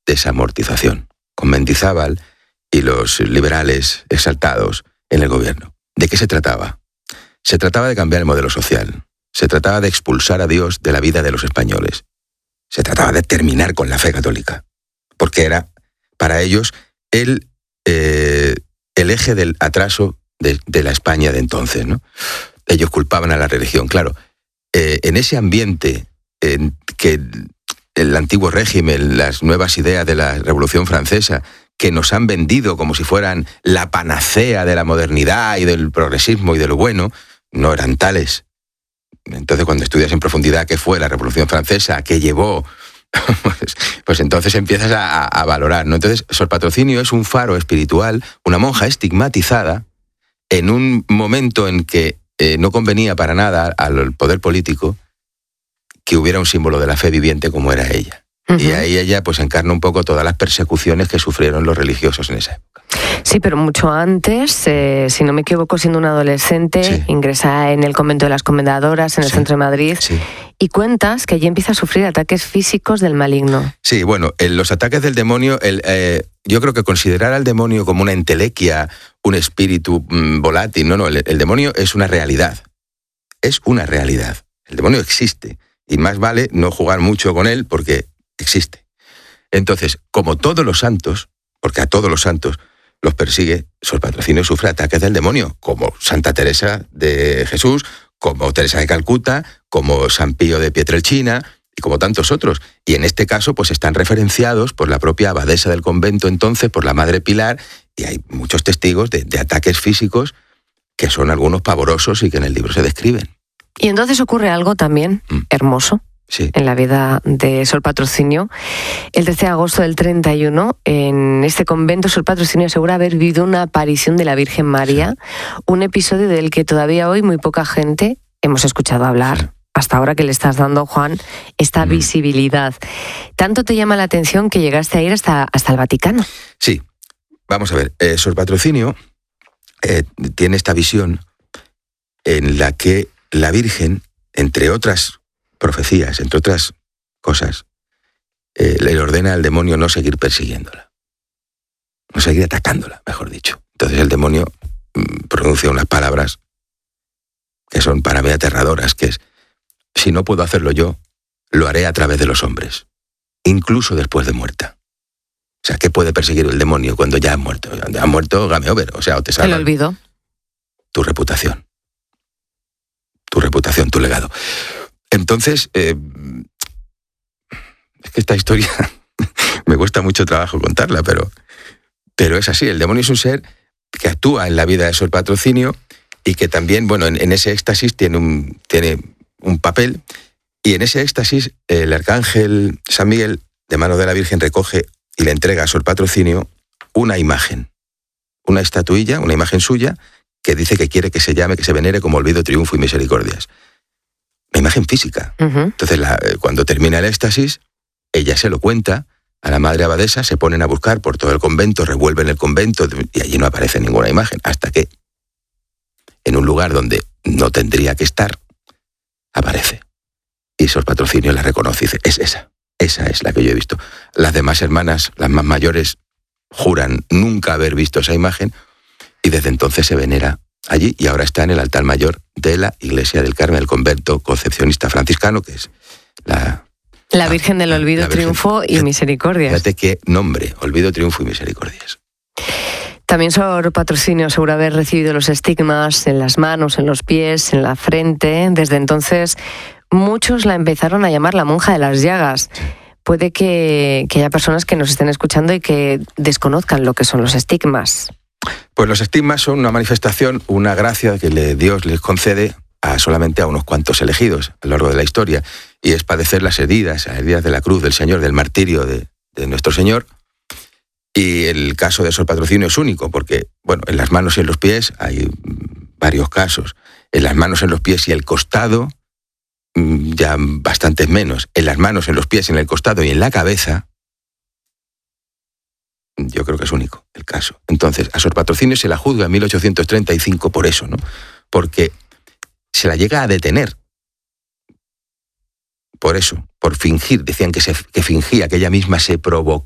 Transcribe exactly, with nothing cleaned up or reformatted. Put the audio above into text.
desamortización, con Mendizábal y los liberales exaltados en el gobierno. ¿De qué se trataba? Se trataba de cambiar el modelo social, se trataba de expulsar a Dios de la vida de los españoles, se trataba de terminar con la fe católica, porque era para ellos el, eh, el eje del atraso de, de la España de entonces, ¿no? Ellos culpaban a la religión, claro. Eh, en ese ambiente en que el antiguo régimen, las nuevas ideas de la Revolución Francesa, que nos han vendido como si fueran la panacea de la modernidad y del progresismo y de lo bueno, no eran tales. Entonces, cuando estudias en profundidad qué fue la Revolución Francesa, qué llevó, pues, pues entonces empiezas a, a valorar, ¿no? Entonces, Sor Patrocinio es un faro espiritual, una monja estigmatizada, en un momento en que eh, no convenía para nada al poder político que hubiera un símbolo de la fe viviente como era ella. Uh-huh. Y ahí ella pues encarna un poco todas las persecuciones que sufrieron los religiosos en esa época. Sí, pero mucho antes, eh, si no me equivoco, siendo una adolescente, sí. ingresa en el convento de las Comendadoras, en el sí. centro de Madrid, sí. y cuentas que allí empieza a sufrir ataques físicos del maligno. Sí, bueno, en los ataques del demonio, el, eh, yo creo que considerar al demonio como una entelequia, un espíritu mmm, volátil, no, no, el, el demonio es una realidad, es una realidad, el demonio existe, y más vale no jugar mucho con él porque existe. Entonces, como todos los santos, porque a todos los santos los persigue, Sor Patrocinio sufre ataques del demonio, como Santa Teresa de Jesús, como Teresa de Calcuta, como San Pío de Pietrelcina y como tantos otros. Y en este caso, pues están referenciados por la propia abadesa del convento entonces, por la Madre Pilar, y hay muchos testigos de, de ataques físicos que son algunos pavorosos y que en el libro se describen. Y entonces ocurre algo también mm. hermoso. Sí. En la vida de Sor Patrocinio. El trece de agosto del treinta y uno, en este convento, Sor Patrocinio asegura haber vivido una aparición de la Virgen María, sí. un episodio del que todavía hoy muy poca gente hemos escuchado hablar. Sí. Hasta ahora que le estás dando, Juan, esta mm. visibilidad. ¿Tanto te llama la atención que llegaste a ir hasta, hasta el Vaticano? Sí. Vamos a ver, eh, Sor Patrocinio eh, tiene esta visión en la que la Virgen, entre otras profecías, entre otras cosas, eh, le ordena al demonio no seguir persiguiéndola, no seguir atacándola, mejor dicho. Entonces el demonio mmm, pronuncia unas palabras que son para mí aterradoras, que es: si no puedo hacerlo yo, lo haré a través de los hombres, incluso después de muerta. O sea, ¿qué puede perseguir el demonio cuando ya ha muerto? Cuando ha muerto, game over, o sea, o te salva. El olvido. Tu reputación. Tu reputación, tu legado. Entonces, eh, es que esta historia me cuesta mucho trabajo contarla, pero, pero es así. El demonio es un ser que actúa en la vida de Sor Patrocinio y que también, bueno, en, en ese éxtasis tiene un, tiene un papel, y en ese éxtasis el arcángel San Miguel, de mano de la Virgen, recoge y le entrega a Sor Patrocinio una imagen, una estatuilla, una imagen suya, que dice que quiere que se llame, que se venere como Olvido, Triunfo y Misericordias. Una imagen física. Uh-huh. Entonces, la, cuando termina el éxtasis, ella se lo cuenta a la madre abadesa, se ponen a buscar por todo el convento, revuelven el convento, y allí no aparece ninguna imagen, hasta que, en un lugar donde no tendría que estar, aparece. Y Sor Patrocinio la reconoce y dice: es esa, esa es la que yo he visto. Las demás hermanas, las más mayores, juran nunca haber visto esa imagen, y desde entonces se venera allí, y ahora está en el altar mayor de la Iglesia del Carmen, el convento concepcionista franciscano, que es la... La Virgen del Olvido, Virgen, Triunfo y fíjate, Misericordias. Fíjate qué nombre, Olvido, Triunfo y Misericordias. También Sor Patrocinio asegura haber recibido los estigmas en las manos, en los pies, en la frente. Desde entonces, muchos la empezaron a llamar la monja de las llagas. Puede que, que haya personas que nos estén escuchando y que desconozcan lo que son los estigmas. Pues los estigmas son una manifestación, una gracia que le, Dios les concede a solamente a unos cuantos elegidos a lo largo de la historia, y es padecer las heridas, las heridas de la cruz del Señor, del martirio de, de nuestro Señor. Y el caso de Sor Patrocinio es único, porque, bueno, en las manos y en los pies hay varios casos. En las manos, en los pies y el costado, ya bastantes menos. En las manos, en los pies, en el costado y en la cabeza, yo creo que es único el caso. Entonces, a Sor Patrocinio se la juzga en mil ochocientos treinta y cinco por eso, ¿no? Porque se la llega a detener. Por eso, por fingir, decían que, se, que fingía, que ella misma se provocó